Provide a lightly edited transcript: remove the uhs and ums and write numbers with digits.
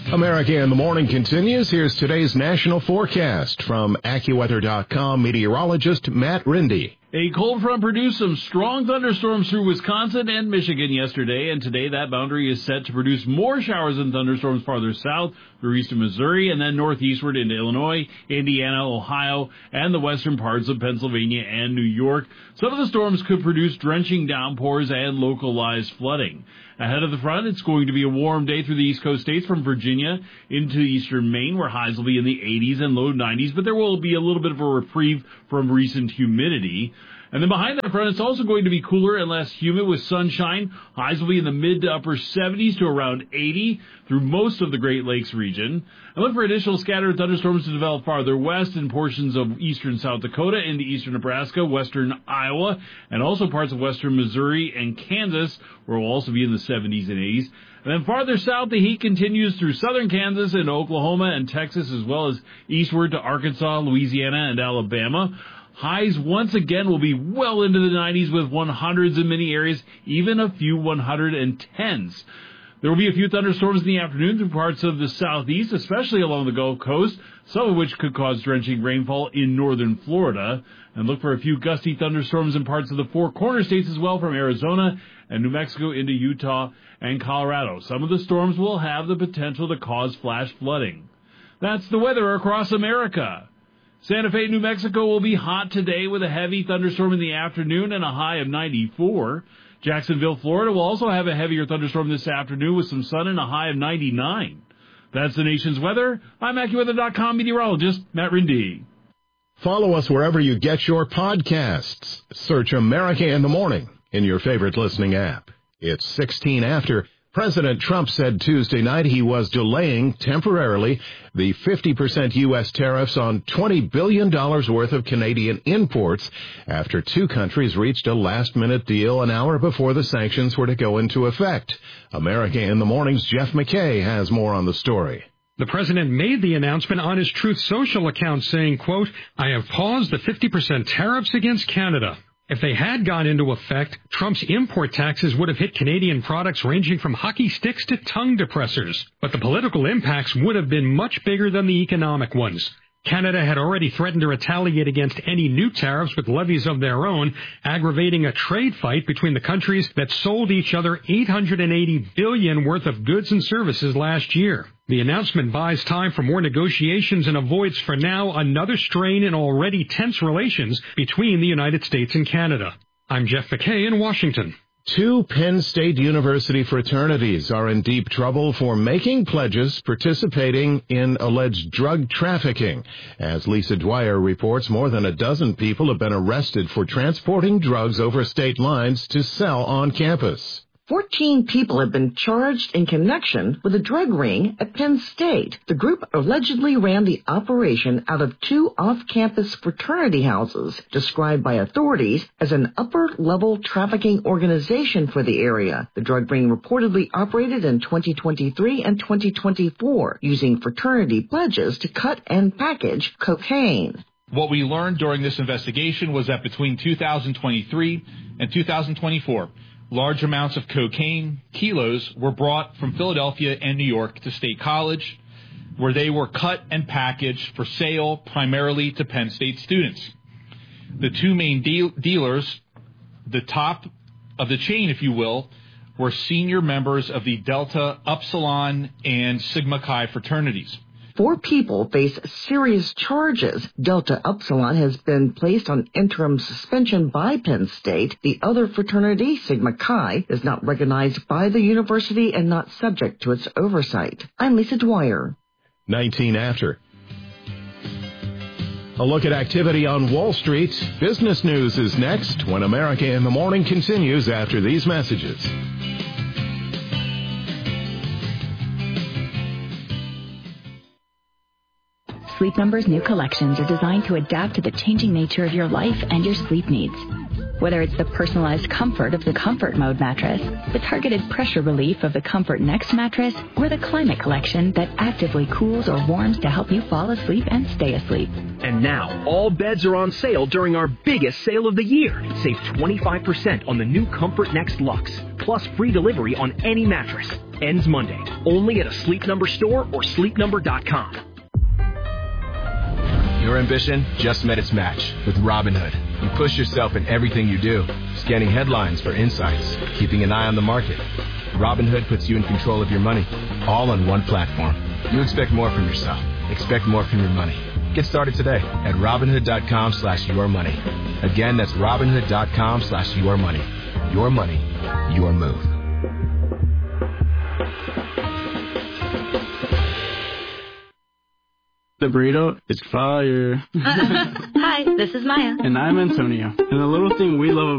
America in the Morning continues. Here's today's national forecast from AccuWeather.com meteorologist Matt Rindy. A cold front produced some strong thunderstorms through Wisconsin and Michigan yesterday, and today that boundary is set to produce more showers and thunderstorms farther south through eastern Missouri and then northeastward into Illinois, Indiana, Ohio, and the western parts of Pennsylvania and New York. Some of the storms could produce drenching downpours and localized flooding. Ahead of the front, it's going to be a warm day through the East Coast states from Virginia into eastern Maine, where highs will be in the 80s and low 90s, but there will be a little bit of a reprieve from recent humidity. And then behind that front, it's also going to be cooler and less humid with sunshine. Highs will be in the mid to upper 70s to around 80 through most of the Great Lakes region. And look for additional scattered thunderstorms to develop farther west in portions of eastern South Dakota into eastern Nebraska, western Iowa, and also parts of western Missouri and Kansas, where we'll also be in the 70s and 80s. And then farther south, the heat continues through southern Kansas and Oklahoma and Texas, as well as eastward to Arkansas, Louisiana, and Alabama. Highs once again will be well into the 90s with 100s in many areas, even a few 110s. There will be a few thunderstorms in the afternoon through parts of the southeast, especially along the Gulf Coast, some of which could cause drenching rainfall in northern Florida. And look for a few gusty thunderstorms in parts of the Four Corner states as well, from Arizona and New Mexico into Utah and Colorado. Some of the storms will have the potential to cause flash flooding. That's the weather across America. Santa Fe, New Mexico will be hot today with a heavy thunderstorm in the afternoon and a high of 94. Jacksonville, Florida will also have a heavier thunderstorm this afternoon with some sun and a high of 99. That's the nation's weather. I'm AccuWeather.com meteorologist Matt Rindy. Follow us wherever you get your podcasts. Search America in the Morning in your favorite listening app. It's 16 after. President Trump said Tuesday night he was delaying temporarily the 50% U.S. tariffs on $20 billion worth of Canadian imports after two countries reached a last-minute deal an hour before the sanctions were to go into effect. America in the Morning's Jeff McKay has more on the story. The president made the announcement on his Truth Social account saying, quote, "I have paused the 50% tariffs against Canada." If they had gone into effect, Trump's import taxes would have hit Canadian products ranging from hockey sticks to tongue depressors. But the political impacts would have been much bigger than the economic ones. Canada had already threatened to retaliate against any new tariffs with levies of their own, aggravating a trade fight between the countries that sold each other $880 billion worth of goods and services last year. The announcement buys time for more negotiations and avoids for now another strain in already tense relations between the United States and Canada. I'm Jeff McKay in Washington. Two Penn State University fraternities are in deep trouble for making pledges participating in alleged drug trafficking. As Lisa Dwyer reports, more than a dozen people have been arrested for transporting drugs over state lines to sell on campus. 14 people have been charged in connection with a drug ring at Penn State. The group allegedly ran the operation out of two off-campus fraternity houses, described by authorities as an upper-level trafficking organization for the area. The drug ring reportedly operated in 2023 and 2024, using fraternity pledges to cut and package cocaine. What we learned during this investigation was that between 2023 and 2024, large amounts of cocaine, kilos, were brought from Philadelphia and New York to State College, where they were cut and packaged for sale primarily to Penn State students. The two main dealers, the top of the chain, if you will, were senior members of the Delta, Upsilon, and Sigma Chi fraternities. 4 people face serious charges. Delta Upsilon has been placed on interim suspension by Penn State. The other fraternity, Sigma Chi, is not recognized by the university and not subject to its oversight. I'm Lisa Dwyer. 19 after. A look at activity on Wall Street. Business news is next when America in the Morning continues after these messages. Sleep Number's new collections are designed to adapt to the changing nature of your life and your sleep needs. Whether it's the personalized comfort of the Comfort Mode mattress, the targeted pressure relief of the Comfort Next mattress, or the Climate Collection that actively cools or warms to help you fall asleep and stay asleep. And now, all beds are on sale during our biggest sale of the year. Save 25% on the new Comfort Next Luxe, plus free delivery on any mattress. Ends Monday, only at a Sleep Number store or sleepnumber.com. Your ambition just met its match with Robinhood. You push yourself in everything you do, scanning headlines for insights, keeping an eye on the market. Robinhood puts you in control of your money, all on one platform. You expect more from yourself. Expect more from your money. Get started today at Robinhood.com/yourmoney. Again, that's Robinhood.com/yourmoney. Your money, your move. The burrito is fire. Hi, this is Maya. And I'm Antonio. And the little thing we love